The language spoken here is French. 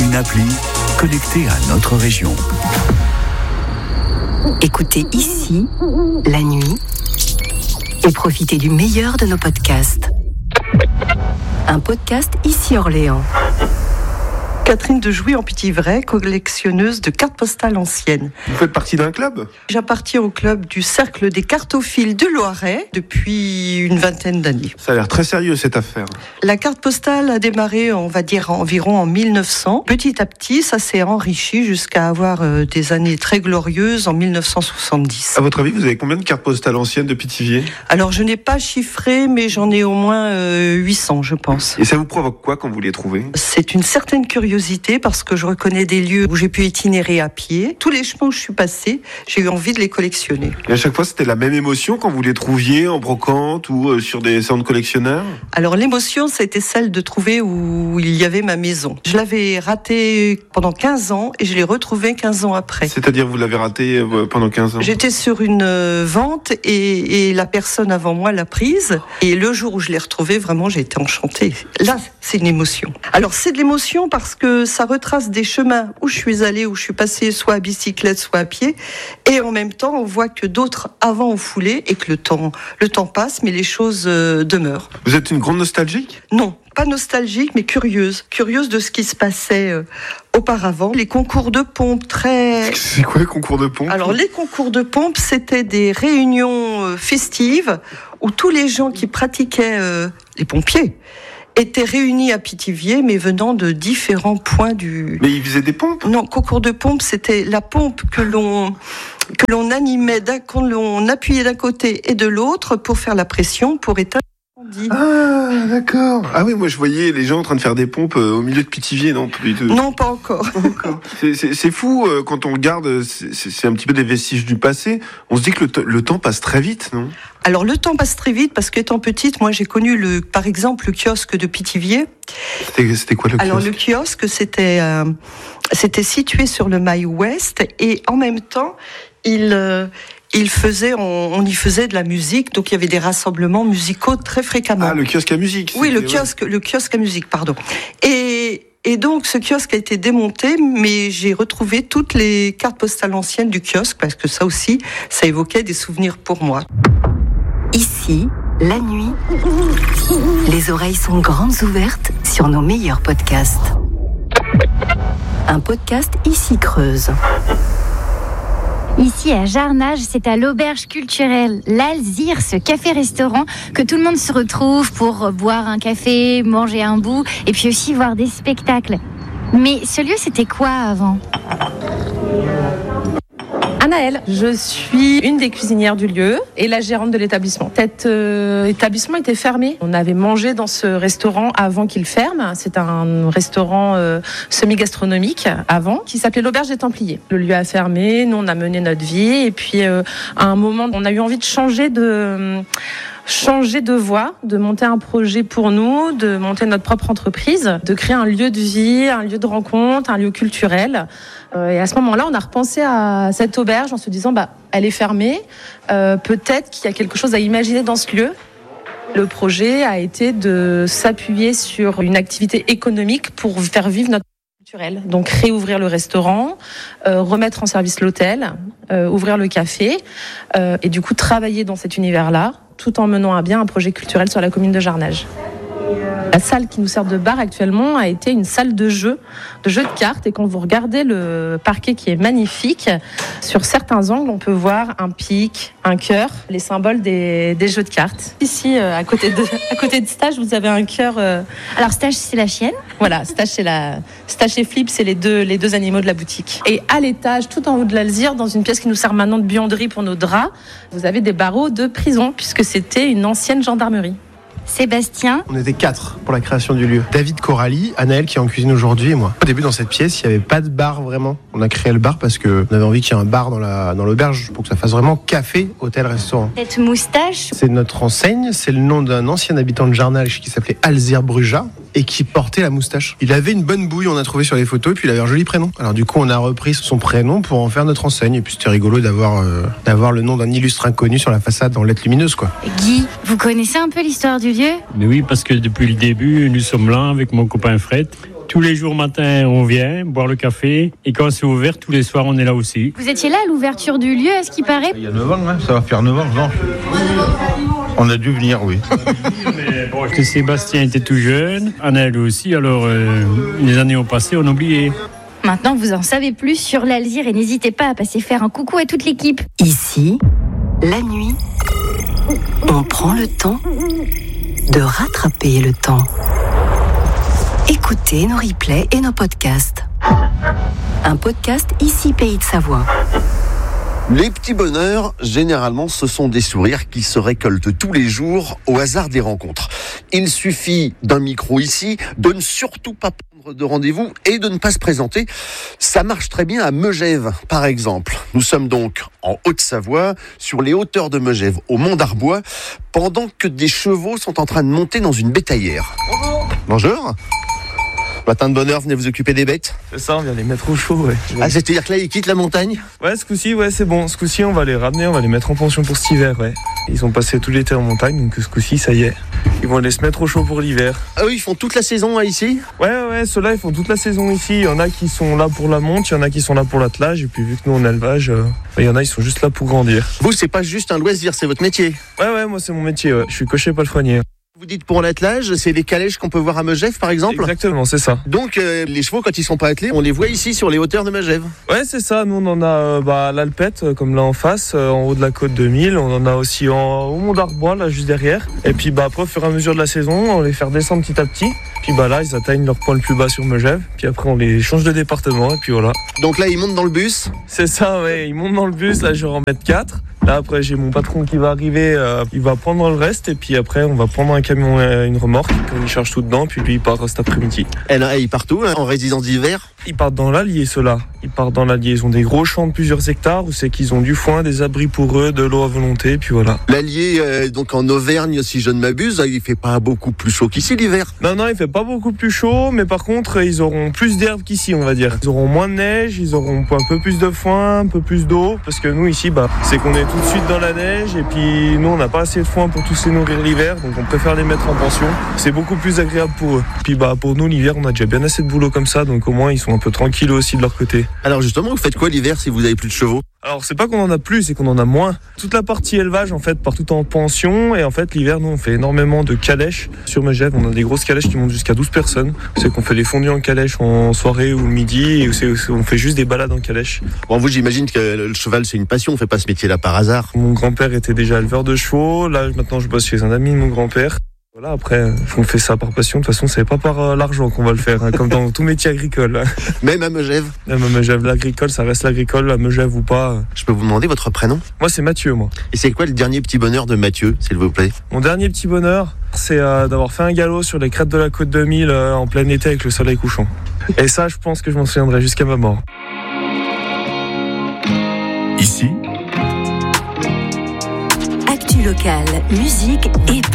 une appli connectée à notre région. Écoutez ici, la nuit, et profitez du meilleur de nos podcasts. Un podcast ici Orléans. Catherine de Jouy en Pithiviers, collectionneuse de cartes postales anciennes. Vous faites partie d'un club ? J'appartiens au club du Cercle des cartophiles de Loiret depuis une vingtaine d'années. Ça a l'air très sérieux cette affaire. La carte postale a démarré, on va dire, environ en 1900. Petit à petit, ça s'est enrichi jusqu'à avoir des années très glorieuses en 1970. À votre avis, vous avez combien de cartes postales anciennes de Pithiviers ? Alors, je n'ai pas chiffré, mais j'en ai au moins 800, je pense. Et ça vous provoque quoi quand vous les trouvez ? C'est une certaine curiosité parce que je reconnais des lieux où j'ai pu itinérer à pied. Tous les chemins où je suis passée, j'ai eu envie de les collectionner. Et à chaque fois, c'était la même émotion quand vous les trouviez en brocante ou sur des centres collectionneurs ? Alors l'émotion, c'était celle de trouver où il y avait ma maison. Je l'avais ratée pendant 15 ans et je l'ai retrouvée 15 ans après. C'est-à-dire vous l'avez ratée pendant 15 ans ? J'étais sur une vente et la personne avant moi l'a prise. Et le jour où je l'ai retrouvée, vraiment, j'ai été enchantée. Là, c'est une émotion. Alors c'est de l'émotion parce que ça retrace des chemins où je suis allée, où je suis passée soit à bicyclette, soit à pied. Et en même temps, on voit que d'autres avant ont foulé et que le temps passe, mais les choses demeurent. Vous êtes une grande nostalgique ? Non, pas nostalgique, mais curieuse. Curieuse de ce qui se passait auparavant. Les concours de pompe très... C'est quoi les concours de pompe ? Alors, les concours de pompe, c'était des réunions festives où tous les gens qui pratiquaient les pompiers étaient réunis à Pithiviers, mais venant de différents points du... Mais ils faisaient des pompes ? Non, concours de pompe, c'était la pompe que l'on animait, qu'on l'on appuyait d'un côté et de l'autre pour faire la pression, pour éteindre l'incendie. Ah, d'accord. Ah oui, moi je voyais les gens en train de faire des pompes au milieu de Pithiviers, non ? Non, pas encore. C'est fou, quand on regarde, c'est un petit peu des vestiges du passé. On se dit que le temps passe très vite, non ? Alors le temps passe très vite parce qu'étant petite, moi j'ai connu par exemple le kiosque de Pithiviers. C'était quoi le kiosque ? Alors le kiosque, c'était situé sur le Mail Ouest et en même temps, on y faisait de la musique, donc il y avait des rassemblements musicaux très fréquemment. Ah, le kiosque à musique. Oui, le kiosque à musique, pardon. Et donc, ce kiosque a été démonté, mais j'ai retrouvé toutes les cartes postales anciennes du kiosque, parce que ça aussi, ça évoquait des souvenirs pour moi. Ici, la nuit, les oreilles sont grandes ouvertes sur nos meilleurs podcasts. Un podcast ici Creuse. Ici à Jarnage, c'est à l'auberge culturelle L'Alzire, ce café-restaurant que tout le monde se retrouve pour boire un café, manger un bout et puis aussi voir des spectacles. Mais ce lieu, c'était quoi avant ? Anaëlle, je suis une des cuisinières du lieu et la gérante de l'établissement. Cet établissement était fermé. On avait mangé dans ce restaurant avant qu'il ferme. C'est un restaurant semi-gastronomique avant qui s'appelait l'Auberge des Templiers. Le lieu a fermé, nous on a mené notre vie et puis à un moment on a eu envie de changer de voie, de monter un projet pour nous, de monter notre propre entreprise, de créer un lieu de vie, un lieu de rencontre, un lieu culturel. Et à ce moment-là, on a repensé à cette auberge en se disant, elle est fermée, peut-être qu'il y a quelque chose à imaginer dans ce lieu. Le projet a été de s'appuyer sur une activité économique pour faire vivre notre culturel. Donc réouvrir le restaurant, remettre en service l'hôtel, ouvrir le café, et du coup travailler dans cet univers-là, tout en menant à bien un projet culturel sur la commune de Jarnage. La salle qui nous sert de bar actuellement a été une salle de jeu de cartes. Et quand vous regardez le parquet qui est magnifique, sur certains angles, on peut voir un pic, un cœur, les symboles des jeux de cartes. Ici, à côté de Stage, vous avez un cœur. Alors Stage, c'est la chienne. Voilà, Stage et Flip, c'est les deux animaux de la boutique. Et à l'étage, tout en haut de l'Alzire, dans une pièce qui nous sert maintenant de buanderie pour nos draps, vous avez des barreaux de prison, puisque c'était une ancienne gendarmerie. Sébastien. On était 4 pour la création du lieu. David, Coralie, Anaëlle qui est en cuisine aujourd'hui et moi. Au début, dans cette pièce, il n'y avait pas de bar vraiment. On a créé le bar parce qu'on avait envie qu'il y ait un bar dans l'auberge pour que ça fasse vraiment café, hôtel, restaurant. Cette moustache. C'est notre enseigne, c'est le nom d'un ancien habitant de Jarnage qui s'appelait Alzire Bruja et qui portait la moustache. Il avait une bonne bouille, on a trouvé sur les photos, et puis il avait un joli prénom. Alors du coup, on a repris son prénom pour en faire notre enseigne. Et puis c'était rigolo d'avoir le nom d'un illustre inconnu sur la façade en lettres lumineuses, quoi. Guy, vous connaissez un peu l'histoire du lieu ? Mais oui, parce que depuis le début, nous sommes là avec mon copain Fred. Tous les jours matin, on vient boire le café. Et quand c'est ouvert, tous les soirs, on est là aussi. Vous étiez là à l'ouverture du lieu, à ce qui paraît? Il y a 9 ans, ça va faire 9 ans, non. On a dû venir, oui. Mais bon, Sébastien était tout jeune, Annelle aussi, alors les années ont passé, on a oublié. Maintenant, vous en savez plus sur l'Alzire et n'hésitez pas à passer faire un coucou à toute l'équipe. Ici, la nuit, on prend le temps de rattraper le temps. Écoutez nos replays et nos podcasts. Un podcast Ici Pays de Savoie. Les petits bonheurs, généralement, ce sont des sourires qui se récoltent tous les jours au hasard des rencontres. Il suffit d'un micro ici, de ne surtout pas prendre de rendez-vous et de ne pas se présenter. Ça marche très bien à Megève, par exemple. Nous sommes donc en Haute-Savoie, sur les hauteurs de Megève, au Mont d'Arbois, pendant que des chevaux sont en train de monter dans une bétaillère. Bonjour. Matin de bonne heure, venez vous occuper des bêtes? C'est ça, on vient les mettre au chaud, ouais. Ah, c'est-à-dire que là, ils quittent la montagne? Ouais, ce coup-ci, ouais, c'est bon. Ce coup-ci, on va les ramener, on va les mettre en pension pour cet hiver, ouais. Ils ont passé tout l'été en montagne, donc ce coup-ci, ça y est. Ils vont aller se mettre au chaud pour l'hiver. Ah oui, ils font toute la saison ici? Ouais, ceux-là, ils font toute la saison ici. Il y en a qui sont là pour la monte, il y en a qui sont là pour l'attelage, et puis vu que nous, on a l'élevage, il y en a, ils sont juste là pour grandir. Vous, c'est pas juste un loisir, c'est votre métier? Ouais, moi, c'est mon métier, ouais. Je suis cocher palefrenier. Vous dites pour l'attelage, c'est les calèches qu'on peut voir à Megève, par exemple? Exactement, c'est ça. Donc, les chevaux, quand ils sont pas attelés, on les voit ici, sur les hauteurs de Megève? Ouais, c'est ça. Nous, on en a l'Alpette, comme là en face, en haut de la côte de Mille. On en a aussi au Mont d'Arbois, là, juste derrière. Et puis, après, au fur et à mesure de la saison, on les fait descendre petit à petit. Puis, là, ils atteignent leur point le plus bas sur Megève. Puis après, on les change de département, et puis voilà. Donc là, ils montent dans le bus? C'est ça, ouais. Ils montent dans le bus. Là, je vais en mettre 4. Là, après, j'ai mon patron qui va arriver, il va prendre le reste, et puis après, on va prendre un camion, une remorque, on y charge tout dedans, puis lui, il part cet après-midi. Et là, ils partent où, en résidence d'hiver? Ils partent dans l'Allier, ceux-là. Ils partent dans l'Allier. Ils ont des gros champs de plusieurs hectares, où c'est qu'ils ont du foin, des abris pour eux, de l'eau à volonté, et puis voilà. L'Allier, donc en Auvergne, si je ne m'abuse, il fait pas beaucoup plus chaud qu'ici l'hiver? Non, il fait pas beaucoup plus chaud, mais par contre, ils auront plus d'herbe qu'ici, on va dire. Ils auront moins de neige, ils auront un peu plus de foin, un peu plus d'eau, parce que nous, ici, c'est qu'on est tout de suite dans la neige, et puis nous, on n'a pas assez de foin pour tous les nourrir l'hiver, donc on préfère les mettre en pension. C'est beaucoup plus agréable pour eux. Puis pour nous, l'hiver, on a déjà bien assez de boulot comme ça, donc au moins, ils sont un peu tranquilles aussi de leur côté. Alors justement, vous faites quoi l'hiver si vous avez plus de chevaux? Alors c'est pas qu'on en a plus, c'est qu'on en a moins. Toute la partie élevage en fait part tout en pension, et en fait l'hiver nous on fait énormément de calèches sur Megève. On a des grosses calèches qui montent jusqu'à 12 personnes. C'est qu'on fait des fondus en calèche en soirée ou le midi, et on fait juste des balades en calèche. Bon, vous, j'imagine que le cheval c'est une passion, on fait pas ce métier là par hasard. Mon grand-père était déjà éleveur de chevaux, là maintenant je bosse chez un ami de mon grand-père. Voilà, après, on fait ça par passion. De toute façon, c'est pas par l'argent qu'on va le faire, comme dans tout métier agricole. Même à Megève? Même à Megève, l'agricole, ça reste l'agricole, à Megève ou pas. Je peux vous demander votre prénom? Moi, c'est Mathieu, moi. Et c'est quoi le dernier petit bonheur de Mathieu, s'il vous plaît? Mon dernier petit bonheur, c'est d'avoir fait un galop sur les crêtes de la côte de Mille en plein été avec le soleil couchant. Et ça, je pense que je m'en souviendrai jusqu'à ma mort. Ici, Actu locale, musique et